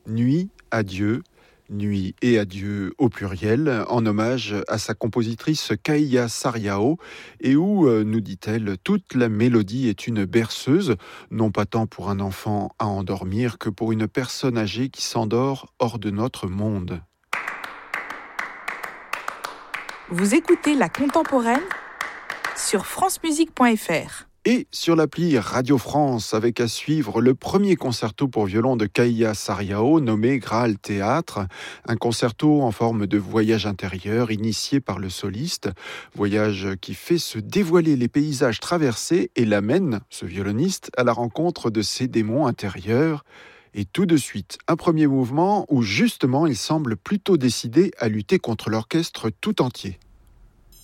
Nuit à Dieu, Nuit et adieu au pluriel, en hommage à sa compositrice Kaïa Sariao, et où, nous dit-elle, toute la mélodie est une berceuse, non pas tant pour un enfant à endormir que pour une personne âgée qui s'endort hors de notre monde. Vous écoutez La Contemporaine sur francemusique.fr. Et sur l'appli Radio France, avec à suivre le premier concerto pour violon de Kaïa Sariao, nommé Graal Théâtre, un concerto en forme de voyage intérieur initié par le soliste, voyage qui fait se dévoiler les paysages traversés et l'amène, ce violoniste, à la rencontre de ses démons intérieurs. Et tout de suite, un premier mouvement où justement il semble plutôt décidé à lutter contre l'orchestre tout entier.